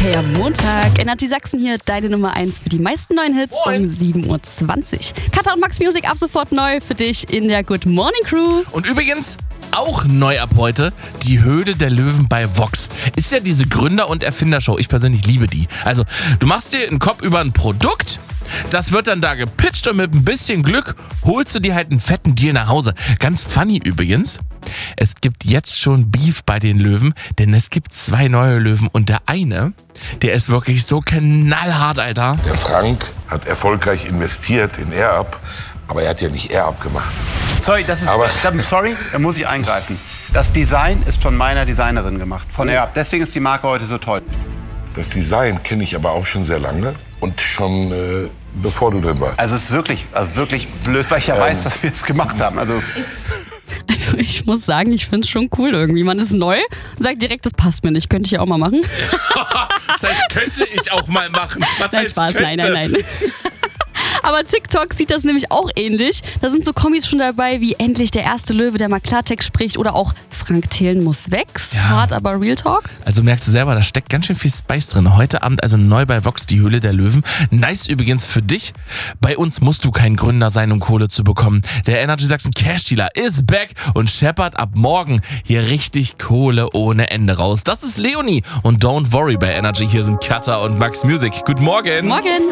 Hey, am Montag. Energy Sachsen hier, deine Nummer 1 für die meisten neuen Hits um 7.20 Uhr. Katha und Max Music ab sofort neu für dich in der Good Morning Crew. Und übrigens auch neu ab heute, die Höhle der Löwen bei Vox. Ist ja diese Gründer- und Erfindershow. Ich persönlich liebe die. Also, du machst dir einen Kopf über ein Produkt, das wird dann da gepitcht und mit ein bisschen Glück holst du dir halt einen fetten Deal nach Hause. Ganz funny übrigens. Es gibt jetzt schon Beef bei den Löwen, denn es gibt 2 neue Löwen und der eine, der ist wirklich so knallhart, Alter. Der Frank hat erfolgreich investiert in AirUp, aber er hat ja nicht AirUp gemacht. Sorry, da muss ich eingreifen. Das Design ist von meiner Designerin gemacht, von AirUp. Deswegen ist die Marke heute so toll. Das Design kenne ich aber auch schon sehr lange und schon bevor du drin warst. Also es ist wirklich blöd, weil ich ja weiß, dass wir es gemacht haben. Also ich muss sagen, ich finde es schon cool irgendwie. Man ist neu, sagt direkt, das passt mir nicht. Könnte ich ja auch mal machen. Das heißt, könnte ich auch mal machen. Was Nein, heißt Spaß, könnte? nein. Aber TikTok sieht das nämlich auch ähnlich. Da sind so Kommis schon dabei, wie endlich der erste Löwe, der mal Klartext spricht. Oder auch Frank Thelen muss weg. Hart, aber Real Talk. Also merkst du selber, da steckt ganz schön viel Spice drin. Heute Abend also neu bei Vox, die Höhle der Löwen. Nice übrigens für dich. Bei uns musst du kein Gründer sein, um Kohle zu bekommen. Der Energy Sachsen Cash Dealer ist back und scheppert ab morgen hier richtig Kohle ohne Ende raus. Das ist Leonie und Don't Worry bei Energy. Hier sind Katha und Max Music. Guten Morgen. Morgen.